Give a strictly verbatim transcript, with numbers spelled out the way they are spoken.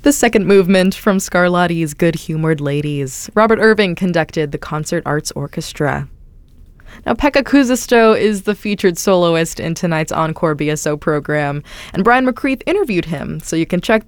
the second movement from Scarlatti's Good-Humored Ladies. Robert Irving conducted the Concert Arts Orchestra. Now, Pekka Kuusisto is the featured soloist in tonight's Encore B S O program, and Brian McCreath interviewed him, so you can check